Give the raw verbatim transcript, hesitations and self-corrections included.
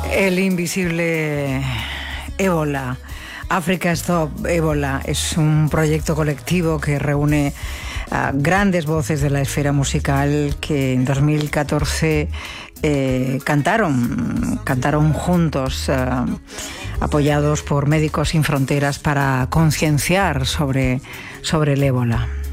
El invisible ébola. Africa Stop Ébola es un proyecto colectivo que reúne a grandes voces de la esfera musical que en dos mil catorce eh, cantaron, cantaron juntos, eh, apoyados por Médicos Sin Fronteras, para concienciar sobre, sobre el ébola.